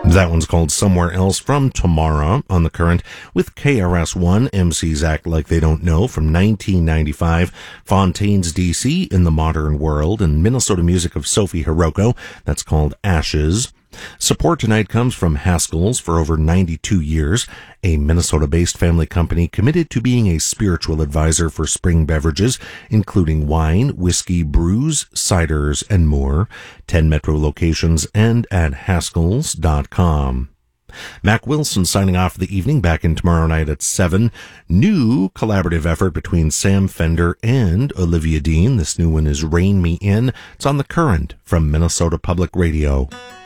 That one's called Somewhere Else from Tomorrow on the Current with KRS-One, MCs Act Like They Don't Know from 1995, Fontaines DC in the Modern World, and Minnesota music of Sophie Hiroko. That's called Ashes. Support tonight comes from Haskell's for over 92 years, a Minnesota-based family company committed to being a spiritual advisor for spring beverages, including wine, whiskey, brews, ciders, and more. 10 metro locations and at Haskells.com. Mac Wilson signing off for the evening, back in tomorrow night at 7. New collaborative effort between Sam Fender and Olivia Dean. This new one is Rein Me In. It's on the Current from Minnesota Public Radio.